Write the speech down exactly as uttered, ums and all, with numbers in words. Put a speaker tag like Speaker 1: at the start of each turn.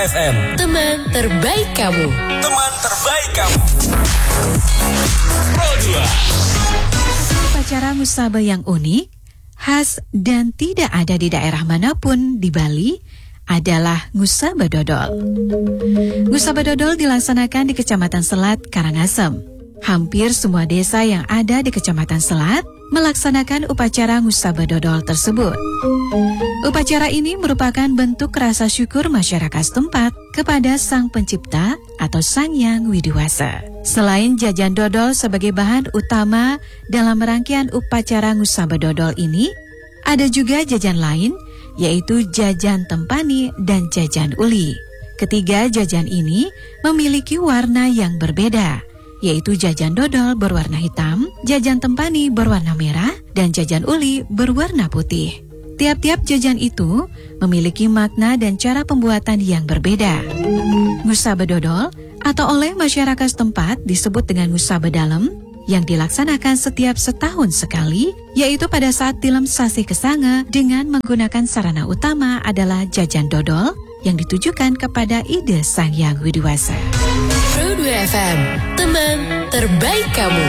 Speaker 1: F M,
Speaker 2: teman terbaik kamu.
Speaker 1: Teman terbaik kamu. Pro dua.
Speaker 3: Upacara Ngusaba yang unik, khas dan tidak ada di daerah manapun di Bali adalah Ngusaba Dodol. Ngusaba Dodol dilaksanakan di Kecamatan Selat, Karangasem. Hampir semua desa yang ada di Kecamatan Selat melaksanakan upacara Ngusaba Dodol tersebut. Upacara ini merupakan bentuk rasa syukur masyarakat setempat kepada Sang Pencipta atau Sang Yang Widiwasa. Selain jajan dodol sebagai bahan utama dalam rangkaian upacara Ngusaba Dodol ini, ada juga jajan lain, yaitu jajan tempani dan jajan uli. Ketiga jajan ini memiliki warna yang berbeda, yaitu jajan dodol berwarna hitam, jajan tempani berwarna merah, dan jajan uli berwarna putih. Tiap-tiap jajan itu memiliki makna dan cara pembuatan yang berbeda. Ngusaba Dodol atau oleh masyarakat setempat disebut dengan Ngusaba Dalem yang dilaksanakan setiap setahun sekali, yaitu pada saat Tilem Sasi Kesanga dengan menggunakan sarana utama adalah jajan dodol yang ditujukan kepada ide Sang Yang Widiwasa.
Speaker 2: Pro dua F M, teman terbaik kamu.